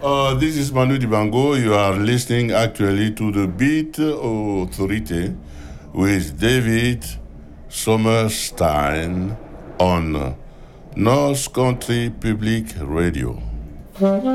This is Manu Dibango. You are listening actually to the Beat Authority with David Sommerstein on North Country Public Radio.